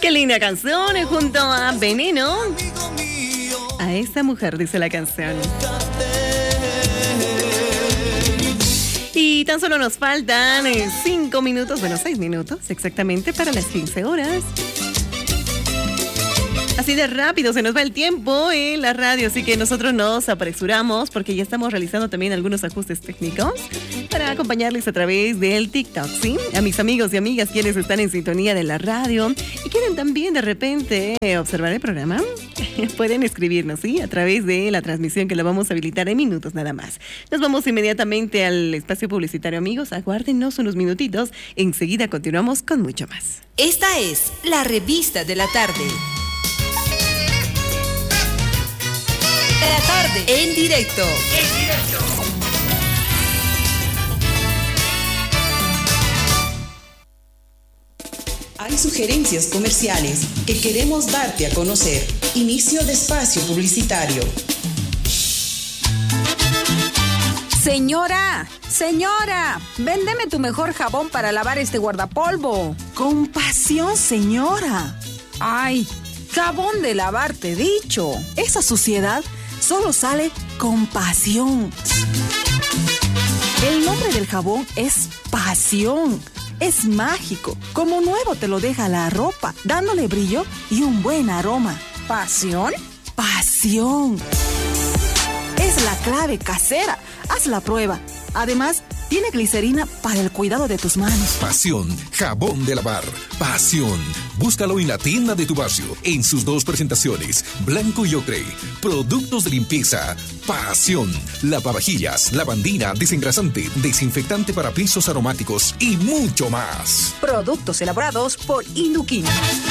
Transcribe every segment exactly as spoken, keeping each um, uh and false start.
Qué linda canción, junto a Veneno. A esta mujer, dice la canción. Y tan solo nos faltan cinco minutos, bueno, seis minutos exactamente para las quince horas. Así de rápido se nos va el tiempo en la radio, así que nosotros nos apresuramos porque ya estamos realizando también algunos ajustes técnicos para acompañarles a través del TikTok, ¿sí? A mis amigos y amigas quienes están en sintonía de la radio y quieren también de repente observar el programa, pueden escribirnos, ¿sí? A través de la transmisión que la vamos a habilitar en minutos nada más. Nos vamos inmediatamente al espacio publicitario, amigos. Aguárdenos unos minutitos. Enseguida continuamos con mucho más. Esta es la revista de la tarde. La tarde en directo. En directo. Hay sugerencias comerciales que queremos darte a conocer. Inicio de espacio publicitario. Señora, señora, véndeme tu mejor jabón para lavar este guardapolvo. Con pasión, señora. Ay, jabón de lavar, te he dicho. Esa suciedad solo sale con pasión. El nombre del jabón es pasión. Es mágico. Como nuevo te lo deja la ropa, dándole brillo y un buen aroma. ¿Pasión? Pasión. Es la clave casera. Haz la prueba. Además, tiene glicerina para el cuidado de tus manos. Pasión, jabón de lavar. Pasión. Búscalo en la tienda de tu barrio, en sus dos presentaciones, blanco y ocre. Productos de limpieza. Pasión. Lavavajillas, lavandina, desengrasante, desinfectante para pisos aromáticos y mucho más. Productos elaborados por Induquín.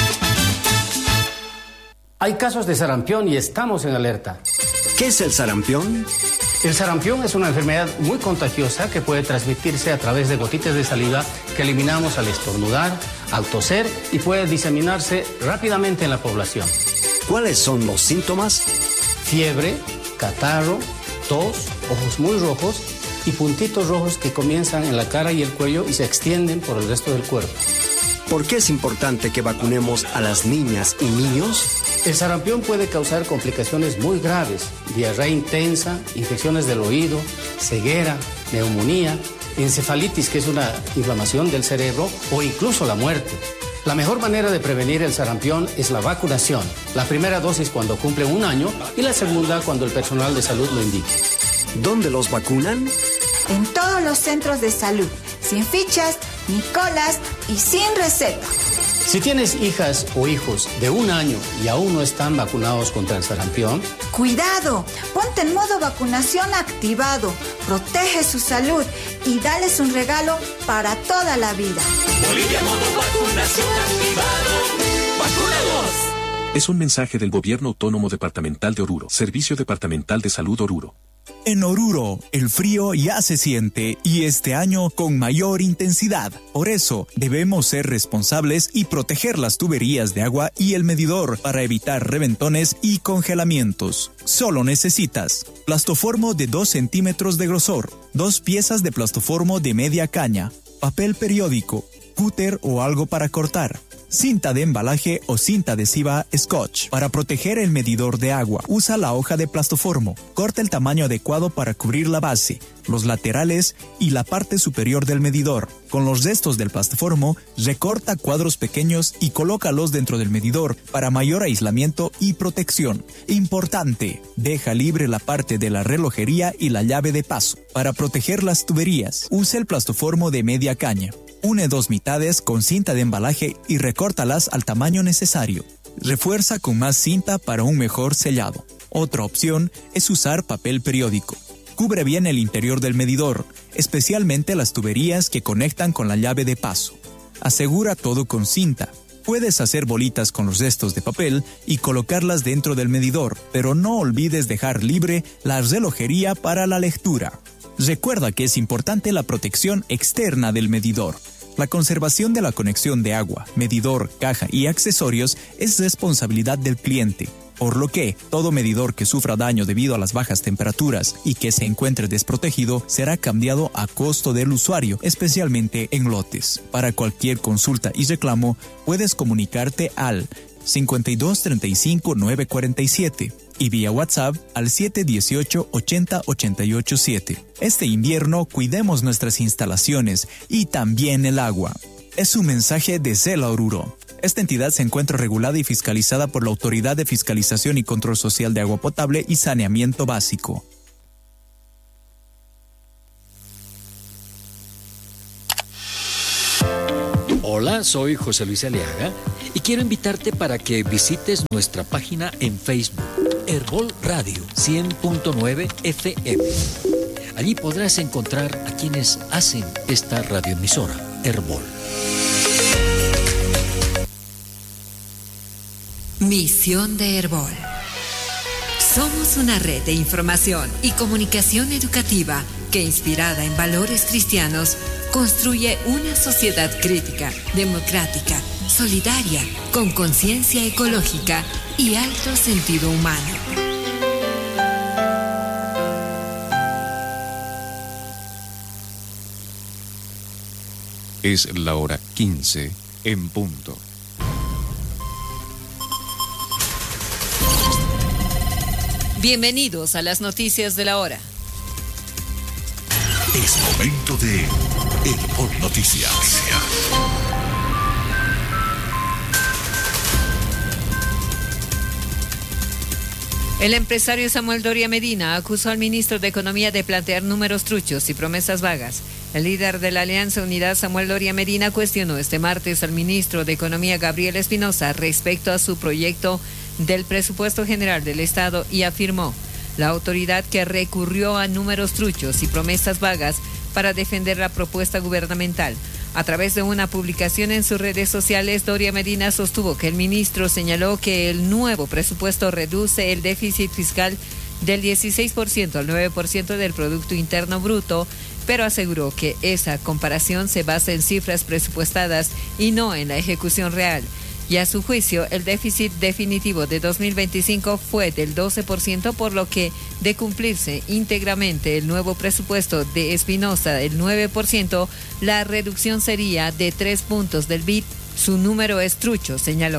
Hay casos de sarampión y estamos en alerta. ¿Qué es el sarampión? El sarampión es una enfermedad muy contagiosa que puede transmitirse a través de gotitas de saliva que eliminamos al estornudar, al toser y puede diseminarse rápidamente en la población. ¿Cuáles son los síntomas? Fiebre, catarro, tos, ojos muy rojos y puntitos rojos que comienzan en la cara y el cuello y se extienden por el resto del cuerpo. ¿Por qué es importante que vacunemos a las niñas y niños? El sarampión puede causar complicaciones muy graves, diarrea intensa, infecciones del oído, ceguera, neumonía, encefalitis, que es una inflamación del cerebro, o incluso la muerte. La mejor manera de prevenir el sarampión es la vacunación. La primera dosis cuando cumple un año y la segunda cuando el personal de salud lo indique. ¿Dónde los vacunan? En todos los centros de salud, sin fichas, ni colas y sin receta. Si tienes hijas o hijos de un año y aún no están vacunados contra el sarampión, ¡cuidado! Ponte en modo vacunación activado, protege su salud y dales un regalo para toda la vida. Bolivia, modo vacunación activado. ¡Vacunados! Es un mensaje del Gobierno Autónomo Departamental de Oruro, Servicio Departamental de Salud Oruro. En Oruro, el frío ya se siente y este año con mayor intensidad. Por eso, debemos ser responsables y proteger las tuberías de agua y el medidor para evitar reventones y congelamientos. Solo necesitas plastoformo de dos centímetros de grosor, dos piezas de plastoformo de media caña, papel periódico, cúter o algo para cortar, cinta de embalaje o cinta adhesiva Scotch. Para proteger el medidor de agua, usa la hoja de plastoformo. Corta el tamaño adecuado para cubrir la base, los laterales y la parte superior del medidor. Con los restos del plastoformo, recorta cuadros pequeños y colócalos dentro del medidor para mayor aislamiento y protección. Importante, deja libre la parte de la relojería y la llave de paso. Para proteger las tuberías, usa el plastoformo de media caña. Une dos mitades con cinta de embalaje y recórtalas al tamaño necesario. Refuerza con más cinta para un mejor sellado. Otra opción es usar papel periódico. Cubre bien el interior del medidor, especialmente las tuberías que conectan con la llave de paso. Asegura todo con cinta. Puedes hacer bolitas con los restos de papel y colocarlas dentro del medidor, pero no olvides dejar libre la relojería para la lectura. Recuerda que es importante la protección externa del medidor. La conservación de la conexión de agua, medidor, caja y accesorios es responsabilidad del cliente. por lo que todo medidor que sufra daño debido a las bajas temperaturas y que se encuentre desprotegido será cambiado a costo del usuario, especialmente en lotes. Para cualquier consulta y reclamo, puedes comunicarte al cincuenta y dos treinta y cinco nueve cuarenta y siete y vía WhatsApp al siete dieciocho ochenta ochenta y ocho siete. Este invierno cuidemos nuestras instalaciones y también el agua. Es un mensaje de Cela Oruro. Esta entidad se encuentra regulada y fiscalizada por la Autoridad de Fiscalización y Control Social de Agua Potable y Saneamiento Básico. Hola, soy José Luis Aliaga y quiero invitarte para que visites nuestra página en Facebook, Herbol Radio cien punto nueve F M. Allí podrás encontrar a quienes hacen esta radioemisora, Herbol. Misión de Herbol. Somos una red de información y comunicación educativa que, inspirada en valores cristianos, construye una sociedad crítica, democrática, solidaria, con conciencia ecológica y alto sentido humano. Es la hora quince en punto. Bienvenidos a las noticias de la hora. Es momento de Herbol Noticias. El empresario Samuel Doria Medina acusó al ministro de Economía de plantear números truchos y promesas vagas. El líder de la Alianza Unidad, Samuel Doria Medina, cuestionó este martes al ministro de Economía, Gabriel Espinosa, respecto a su proyecto del presupuesto general del Estado y afirmó: la autoridad que recurrió a números truchos y promesas vagas para defender la propuesta gubernamental. A través de una publicación en sus redes sociales, Doria Medina sostuvo que el ministro señaló que el nuevo presupuesto reduce el déficit fiscal del dieciséis por ciento al nueve por ciento del Producto Interno Bruto, pero aseguró que esa comparación se basa en cifras presupuestadas y no en la ejecución real. Y a su juicio, el déficit definitivo de dos mil veinticinco fue del doce por ciento, por lo que, de cumplirse íntegramente el nuevo presupuesto de Espinosa, el nueve por ciento, la reducción sería de tres puntos del B I D. Su número es trucho, señaló.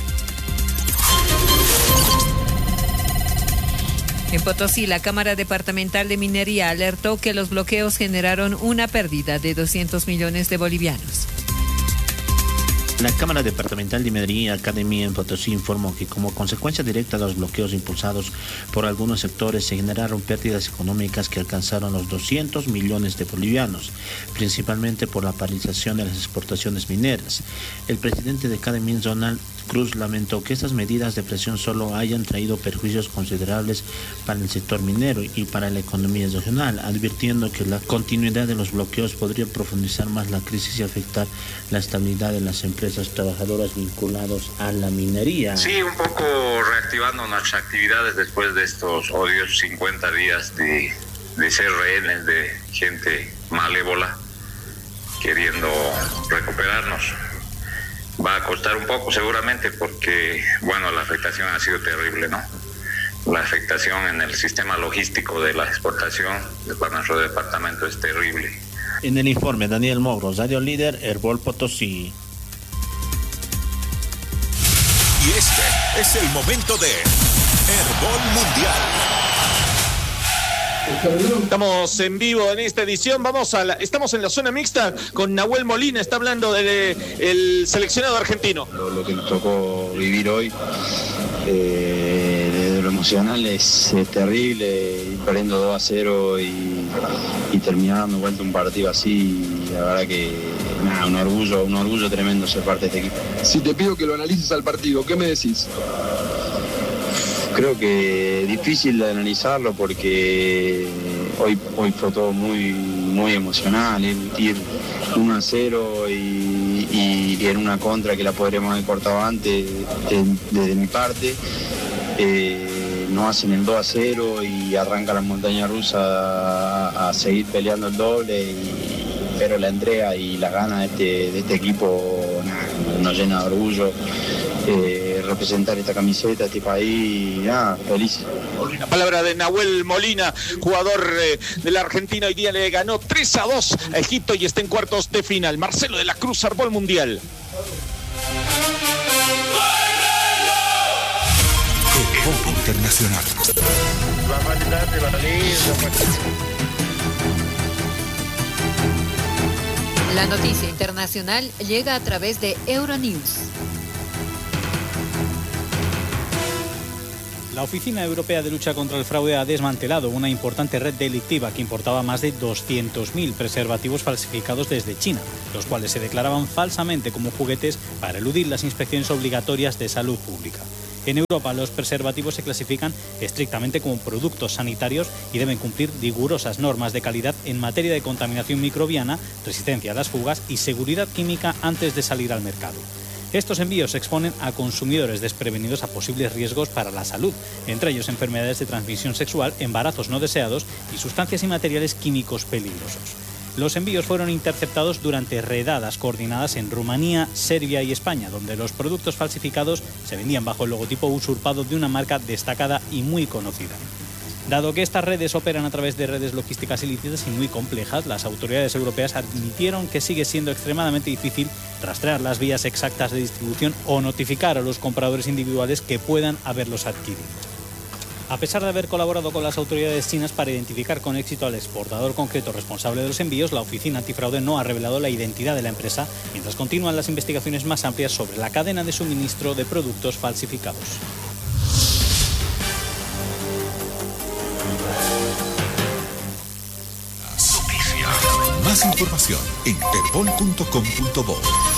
En Potosí, la Cámara Departamental de Minería alertó que los bloqueos generaron una pérdida de doscientos millones de bolivianos. La Cámara Departamental de Minería Academia en Potosí informó que como consecuencia directa de los bloqueos impulsados por algunos sectores se generaron pérdidas económicas que alcanzaron los doscientos millones de bolivianos, principalmente por la paralización de las exportaciones mineras. El presidente de Academia, Donald Cruz, lamentó que estas medidas de presión solo hayan traído perjuicios considerables para el sector minero y para la economía regional, advirtiendo que la continuidad de los bloqueos podría profundizar más la crisis y afectar la estabilidad de las empresas trabajadoras vinculados a la minería. Sí, un poco reactivando nuestras actividades después de estos odiosos cincuenta días de, de ser rehenes de gente malévola queriendo recuperarnos. Va a costar un poco seguramente porque, bueno, la afectación ha sido terrible, ¿no? La afectación en el sistema logístico de la exportación de nuestro departamento es terrible. En el informe, Daniel Mogros, Radio Líder, Herbol Potosí. Y este es el momento de Herbol Mundial. Estamos en vivo en esta edición. Vamos a la, estamos en la zona mixta con Nahuel Molina, está hablando del seleccionado argentino. Lo, lo que nos tocó vivir hoy, eh, de lo emocional es, es terrible, ir perdiendo dos a cero y, y terminar dando vuelta un partido así, la verdad que nada, un orgullo, un orgullo tremendo ser parte de este equipo. Si te pido que lo analices al partido, ¿qué me decís? Creo que es difícil de analizarlo porque hoy, hoy fue todo muy, muy emocional, ir uno a cero y, y, y en una contra que la podríamos haber cortado antes desde mi parte. Eh, no hacen el dos a cero y arranca la montaña rusa a, a seguir peleando el doble, y, pero la entrega y las ganas de este, de este equipo nada, nos llena de orgullo. Eh, representar esta camiseta, este país, y nada, feliz. La palabra de Nahuel Molina, jugador eh, de la Argentina, hoy día le ganó tres a dos a Egipto y está en cuartos de final. Marcelo de la Cruz, Arbol Mundial. Internacional. La noticia internacional llega a través de Euronews. La Oficina Europea de Lucha contra el Fraude ha desmantelado una importante red delictiva que importaba más de doscientos mil preservativos falsificados desde China, los cuales se declaraban falsamente como juguetes para eludir las inspecciones obligatorias de salud pública. En Europa, los preservativos se clasifican estrictamente como productos sanitarios y deben cumplir rigurosas normas de calidad en materia de contaminación microbiana, resistencia a las fugas y seguridad química antes de salir al mercado. Estos envíos exponen a consumidores desprevenidos a posibles riesgos para la salud, entre ellos enfermedades de transmisión sexual, embarazos no deseados y sustancias y materiales químicos peligrosos. Los envíos fueron interceptados durante redadas coordinadas en Rumanía, Serbia y España, donde los productos falsificados se vendían bajo el logotipo usurpado de una marca destacada y muy conocida. Dado que estas redes operan a través de redes logísticas ilícitas y muy complejas, las autoridades europeas admitieron que sigue siendo extremadamente difícil rastrear las vías exactas de distribución o notificar a los compradores individuales que puedan haberlos adquirido. A pesar de haber colaborado con las autoridades chinas para identificar con éxito al exportador concreto responsable de los envíos, la Oficina Antifraude no ha revelado la identidad de la empresa, mientras continúan las investigaciones más amplias sobre la cadena de suministro de productos falsificados. Más información en herbol punto com punto bo.